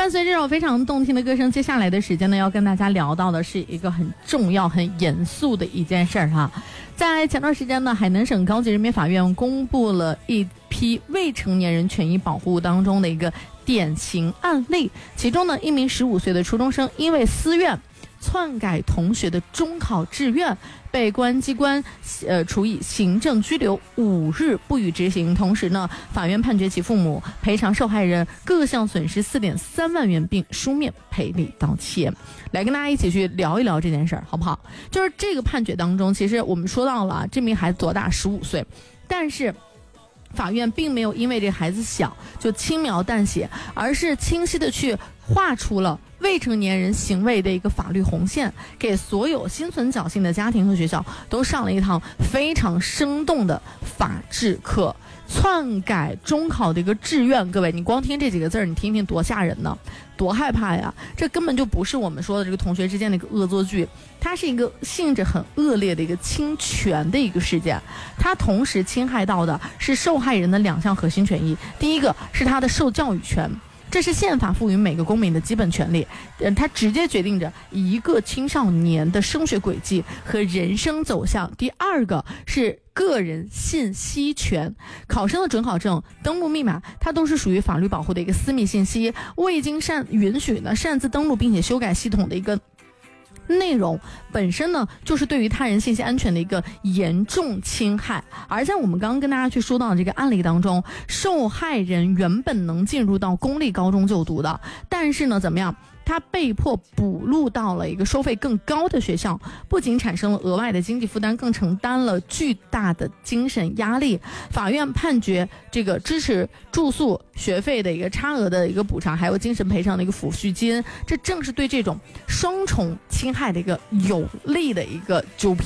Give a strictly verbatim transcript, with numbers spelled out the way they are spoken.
伴随这首非常动听的歌声，接下来的时间呢，要跟大家聊到的是一个很重要、很严肃的一件事儿哈。在前段时间呢，海南省高级人民法院公布了一批未成年人权益保护当中的一个典型案例，其中呢，一名十五岁的初中生因为私怨篡改同学的中考志愿，被公安机关呃处以行政拘留五日不予执行。同时呢，法院判决其父母赔偿受害人各项损失四点三万元，并书面赔礼道歉。来跟大家一起去聊一聊这件事儿，好不好？就是这个判决当中，其实我们说到了这名孩子多大，十五岁，但是法院并没有因为这孩子小就轻描淡写，而是清晰的去画出了未成年人行为的一个法律红线，给所有心存侥幸的家庭和学校都上了一堂非常生动的法治课。篡改中考的一个志愿，各位，你光听这几个字儿，你听听多吓人呢，多害怕呀！这根本就不是我们说的这个同学之间的一个恶作剧，它是一个性质很恶劣的一个侵权的一个事件。它同时侵害到的是受害人的两项核心权益，第一个是他的受教育权，这是宪法赋予每个公民的基本权利，嗯，它直接决定着一个青少年的升学轨迹和人生走向。第二个是个人信息权，考生的准考证、登录密码，它都是属于法律保护的一个私密信息，未经擅允许呢擅自登录并且修改系统的一个内容本身呢，就是对于他人信息安全的一个严重侵害。而在我们刚刚跟大家去说到的这个案例当中，受害人原本能进入到公立高中就读的，但是呢怎么样，他被迫补录到了一个收费更高的学校，不仅产生了额外的经济负担，更承担了巨大的精神压力。法院判决这个支持住宿学费的一个差额的一个补偿，还有精神赔偿的一个抚恤金，这正是对这种双重侵害的一个有力的一个纠偏。